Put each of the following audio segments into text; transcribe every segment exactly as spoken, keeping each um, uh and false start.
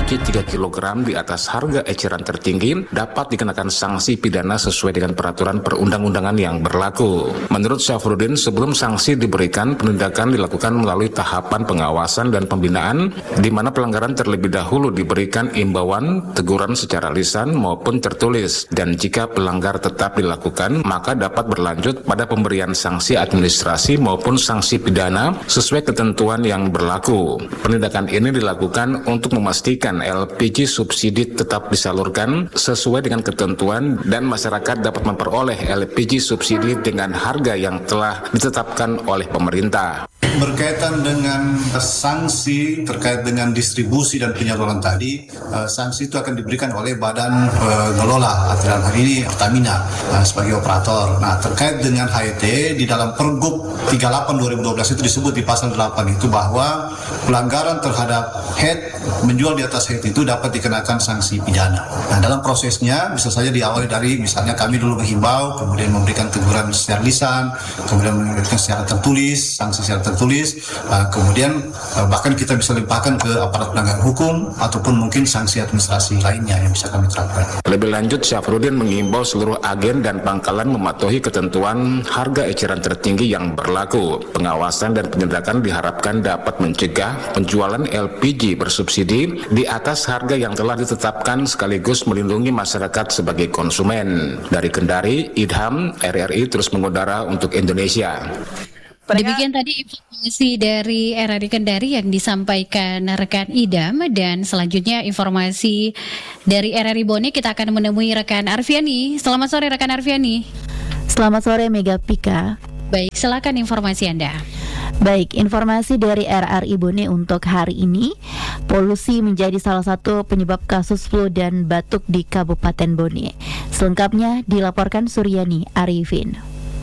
G tiga kilogram di atas harga eceran tertinggi dapat dikenakan sanksi pidana sesuai dengan peraturan perundang-undangan yang berlaku. Menurut Syafruddin, sebelum sanksi diberikan, penindakan dilakukan melalui tahapan pengawasan dan pembinaan, di mana pelanggaran terlebih dahulu diberikan imbauan, teguran secara lisan maupun tertulis, dan jika pelanggar tetap dilakukan, maka dapat berlanjut pada pemberian sanksi administrasi maupun sanksi pidana sesuai ketentuan yang berlaku. Penindakan ini dilakukan untuk memastikan L P G subsidi tetap disalurkan sesuai dengan ketentuan dan masyarakat dapat memperoleh L P G subsidi dengan harga yang telah ditetapkan oleh pemerintah. Berkaitan dengan sanksi terkait dengan distribusi dan penyaluran tadi, sanksi itu akan diberikan oleh badan pengelola, dalam hal ini Pertamina sebagai operator. Nah, terkait dengan H E T di dalam Pergub tiga puluh delapan dua ribu dua belas itu disebut di pasal delapan itu bahwa pelanggaran terhadap H E T menjual di atas H E T itu dapat dikenakan sanksi pidana. Nah, dalam prosesnya bisa saja diawali dari misalnya kami dulu menghimbau, kemudian memberikan teguran secara lisan, kemudian memberikan secara tertulis, sanksi secara tertulis. Tulis, uh, kemudian uh, bahkan kita bisa limpahkan ke aparat penegak hukum ataupun mungkin sanksi administrasi lainnya yang bisa kami terapkan. Lebih lanjut, Syafruddin mengimbau seluruh agen dan pangkalan mematuhi ketentuan harga eceran tertinggi yang berlaku. Pengawasan dan penindakan diharapkan dapat mencegah penjualan L P G bersubsidi di atas harga yang telah ditetapkan sekaligus melindungi masyarakat sebagai konsumen. Dari Kendari, Idham, R R I terus mengudara untuk Indonesia. Demikian tadi informasi dari R R I Kendari yang disampaikan rekan Idam, dan selanjutnya informasi dari R R I Bone kita akan menemui rekan Arfiani. Selamat sore rekan Arfiani. Selamat sore Mega Pika. Baik, silakan informasi Anda. Baik, informasi dari R R I Bone untuk hari ini, polusi menjadi salah satu penyebab kasus flu dan batuk di Kabupaten Bone. Selengkapnya dilaporkan Suryani Arifin.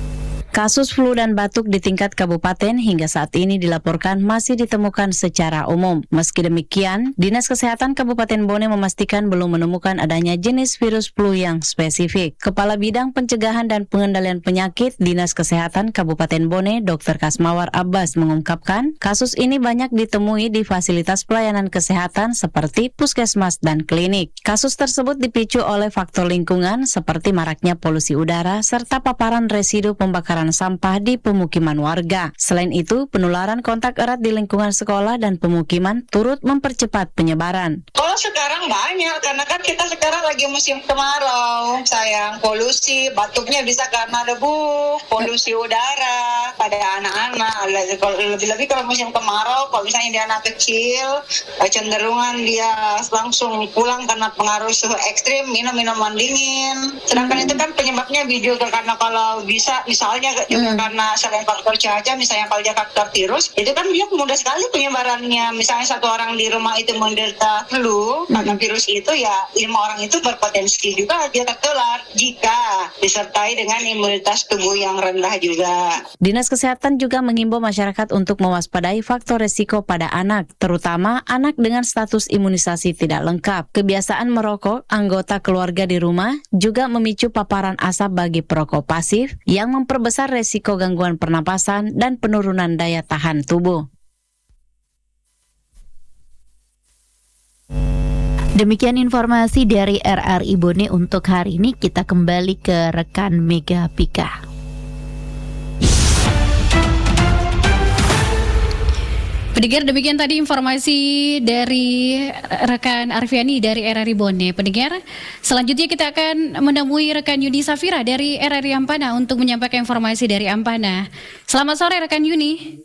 Kasus flu dan batuk di tingkat kabupaten hingga saat ini dilaporkan masih ditemukan secara umum. Meski demikian, Dinas Kesehatan Kabupaten Bone memastikan belum menemukan adanya jenis virus flu yang spesifik. Kepala Bidang Pencegahan dan Pengendalian Penyakit Dinas Kesehatan Kabupaten Bone, Dokter Kasmawar Abbas mengungkapkan, kasus ini banyak ditemui di fasilitas pelayanan kesehatan seperti puskesmas dan klinik. Kasus tersebut dipicu oleh faktor lingkungan seperti maraknya polusi udara serta paparan residu pembakaran sampah di pemukiman warga. Selain itu, penularan kontak erat di lingkungan sekolah dan pemukiman turut mempercepat penyebaran. Kalau sekarang banyak, karena kan kita sekarang lagi musim kemarau, sayang, polusi, batuknya bisa karena debu, polusi udara pada anak-anak. Lebih-lebih kalau musim kemarau, kalau misalnya dia anak kecil, cenderungan dia langsung pulang karena pengaruh suhu ekstrim, minum minuman dingin. Sedangkan itu kan penyebabnya juga karena kalau bisa, misalnya juga hmm. karena selain faktor cuaca, misalnya kalau dia faktor virus, itu kan dia mudah sekali penyebarannya. Misalnya satu orang di rumah itu menderita flu hmm. karena virus itu, ya lima orang itu berpotensi juga dia tertular jika disertai dengan imunitas tubuh yang rendah juga. Dinas Kesehatan juga mengimbau masyarakat untuk mewaspadai faktor resiko pada anak, terutama anak dengan status imunisasi tidak lengkap. Kebiasaan merokok anggota keluarga di rumah juga memicu paparan asap bagi perokok pasif yang memperbesar resiko gangguan pernapasan dan penurunan daya tahan tubuh. Demikian informasi dari R R I Bone untuk hari ini. Kita kembali ke rekan Mega Pika. Pendengar, demikian tadi informasi dari rekan Arfiani dari R R I Bone. Pendengar, selanjutnya kita akan menemui rekan Yuni Safira dari R R I Ampana untuk menyampaikan informasi dari Ampana. Selamat sore rekan Yuni.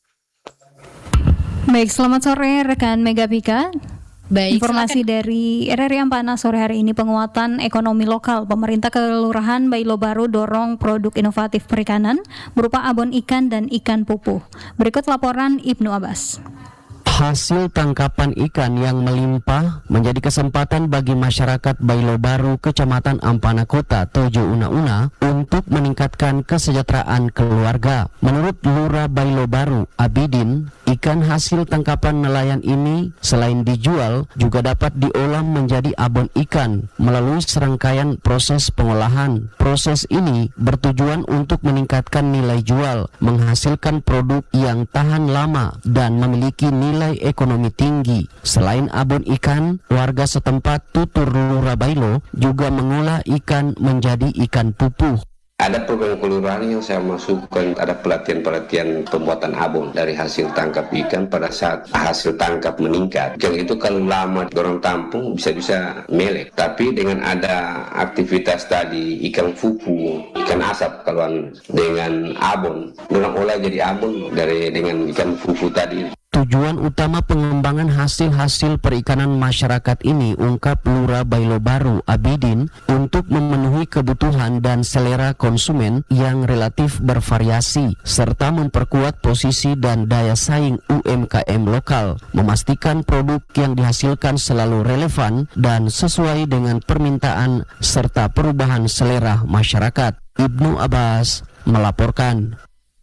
Baik, selamat sore rekan Mega Pika. Baik, informasi silakan. dari R R I Ampana sore hari ini, penguatan ekonomi lokal. Pemerintah Kelurahan Bailo Baru dorong produk inovatif perikanan berupa abon ikan dan ikan pupuh. Berikut laporan Ibnu Abbas. Hasil tangkapan ikan yang melimpah menjadi kesempatan bagi masyarakat Bailo Baru, Kecamatan Ampana Kota, Tojo Una-Una untuk meningkatkan kesejahteraan keluarga. Menurut Lurah Bailo Baru, Abidin, Ikan hasil tangkapan nelayan ini selain dijual juga dapat diolah menjadi abon ikan melalui serangkaian proses pengolahan. Proses ini bertujuan untuk meningkatkan nilai jual, menghasilkan produk yang tahan lama dan memiliki nilai ekonomi tinggi. Selain abon ikan, warga setempat Tutur Lurah Bailo juga mengolah ikan menjadi ikan pupuh. Ada program kelurahan yang saya masukkan, ada pelatihan-pelatihan pembuatan abon dari hasil tangkap ikan pada saat hasil tangkap meningkat. Ikan itu kalau lama dorong tampung bisa-bisa melek. Tapi dengan ada aktivitas tadi ikan fufu, ikan asap kalau dengan abon, dorong olah jadi abon dari dengan ikan fufu tadi. Tujuan utama pengembangan hasil-hasil perikanan masyarakat ini, ungkap Lurah Bailo Baru Abidin, untuk memenuhi kebutuhan dan selera konsumen yang relatif bervariasi, serta memperkuat posisi dan daya saing U M K M lokal, memastikan produk yang dihasilkan selalu relevan dan sesuai dengan permintaan serta perubahan selera masyarakat. Ibnu Abbas melaporkan.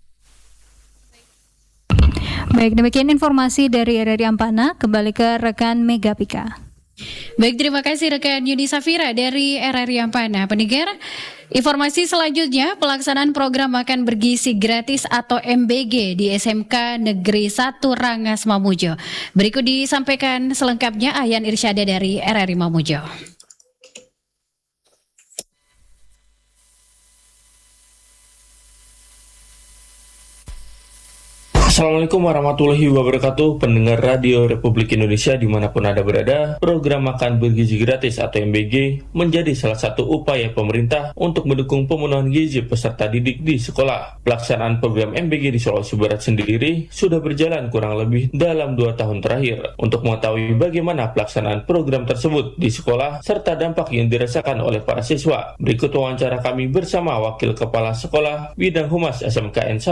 Baik, demikian informasi dari R R I Ampana. Kembali ke rekan Mega Pika. Baik, terima kasih rekan Yuni Safira dari R R I Ampana. Pendengar, informasi selanjutnya, pelaksanaan program makan bergizi gratis atau M B G di S M K Negeri satu Rangas Mamuju. Berikut disampaikan selengkapnya Ayan Irsyada dari R R I Mamuju. Assalamualaikum warahmatullahi wabarakatuh, pendengar Radio Republik Indonesia dimanapun Anda berada. Program makan bergizi gratis atau M B G menjadi salah satu upaya pemerintah untuk mendukung pemenuhan gizi peserta didik di sekolah. Pelaksanaan program M B G di Sulawesi Barat sendiri sudah berjalan kurang lebih dalam dua tahun terakhir. Untuk mengetahui bagaimana pelaksanaan program tersebut di sekolah serta dampak yang dirasakan oleh para siswa, berikut wawancara kami bersama Wakil Kepala Sekolah Bidang Humas S M K N satu